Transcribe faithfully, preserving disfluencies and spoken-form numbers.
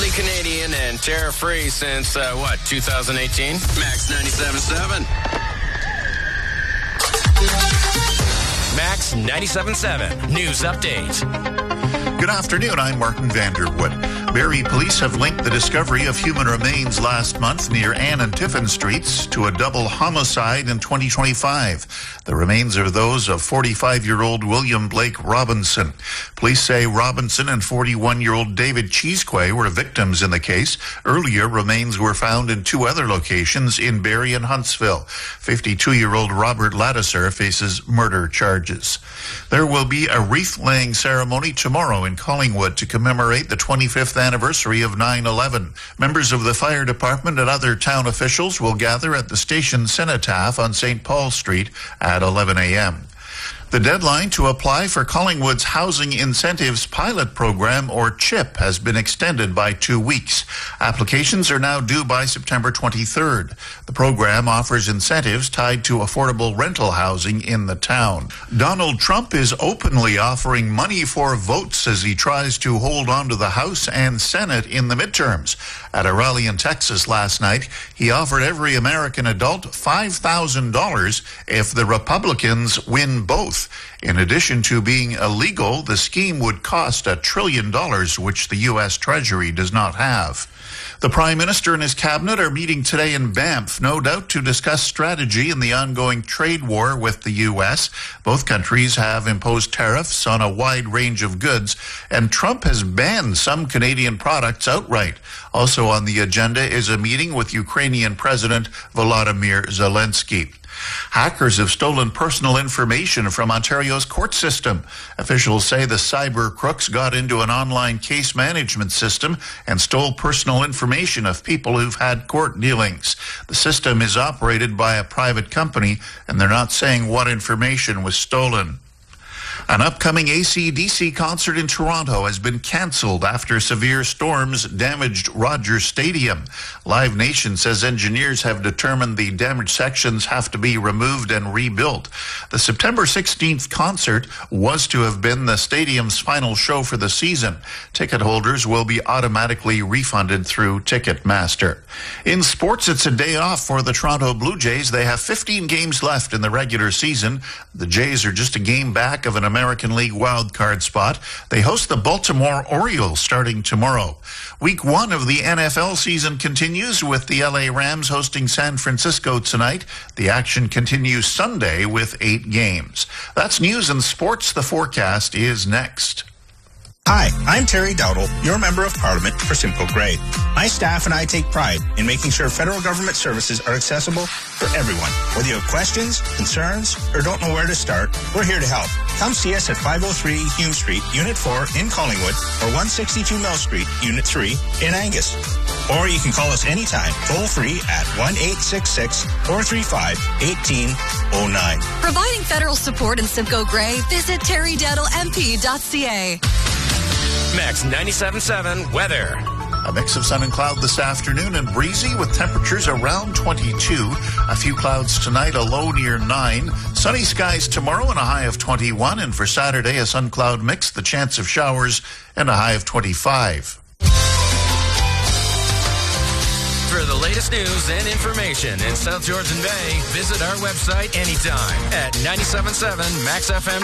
Fully Canadian and tariff-free since, uh, what, two thousand eighteen? Max ninety-seven point seven. Max ninety-seven point seven. News update. Good afternoon. I'm Martin Vanderwood. Barrie police have linked the discovery of human remains last month near Ann and Tiffin Streets to a double homicide in twenty twenty-five. The remains are those of forty-five-year-old William Blake Robinson. Police say Robinson and forty-one-year-old David Cheesquay were victims in the case. Earlier, remains were found in two other locations in Barrie and Huntsville. fifty-two-year-old Robert Ladisser faces murder charges. There will be a wreath-laying ceremony tomorrow in Collingwood to commemorate the twenty-fifth anniversary of nine eleven. Members of the fire department and other town officials will gather at the station cenotaph on Saint Paul Street at eleven a.m. The deadline to apply for Collingwood's Housing Incentives Pilot Program, or CHIP, has been extended by two weeks. Applications are now due by September twenty-third. The program offers incentives tied to affordable rental housing in the town. Donald Trump is openly offering money for votes as he tries to hold on to the House and Senate in the midterms. At a rally in Texas last night, he offered every American adult five thousand dollars if the Republicans win both. In addition to being illegal, the scheme would cost a trillion dollars, which the U S Treasury does not have. The Prime Minister and his cabinet are meeting today in Banff, no doubt to discuss strategy in the ongoing trade war with the U S. Both countries have imposed tariffs on a wide range of goods, and Trump has banned some Canadian products outright. Also on the agenda is a meeting with Ukrainian President Volodymyr Zelensky. Hackers have stolen personal information from Ontario's court system. Officials say the cyber crooks got into an online case management system and stole personal information of people who've had court dealings. The system is operated by a private company, and they're not saying what information was stolen. An upcoming A C D C concert in Toronto has been cancelled after severe storms damaged Rogers Stadium. Live Nation says engineers have determined the damaged sections have to be removed and rebuilt. The September sixteenth concert was to have been the stadium's final show for the season. Ticket holders will be automatically refunded through Ticketmaster. In sports, it's a day off for the Toronto Blue Jays. They have fifteen games left in the regular season. The Jays are just a game back of an American League wildcard spot. They host the Baltimore Orioles starting tomorrow. Week one of the N F L season continues with the L A Rams hosting San Francisco tonight. The action continues Sunday with eight games. That's news and sports. The forecast is next. Hi, I'm Terry Dowdle, your Member of Parliament for Simcoe Grey. My staff and I take pride in making sure federal government services are accessible for everyone. Whether you have questions, concerns, or don't know where to start, we're here to help. Come see us at five oh three Hume Street, Unit four in Collingwood, or one sixty-two Mill Street, Unit three in Angus. Or you can call us anytime, toll free at one eight six six, four three five, one eight oh nine. Providing federal support in Simcoe Grey, visit terry dowdle m p dot c a. Max ninety-seven point seven weather. A mix of sun and cloud this afternoon and breezy with temperatures around twenty-two. A few clouds tonight, a low near nine. Sunny skies tomorrow and a high of twenty-one. And for Saturday, a sun-cloud mix, the chance of showers, and a high of twenty-five. For the latest news and information in South Georgian Bay, visit our website anytime at ninety-seven point seven max f m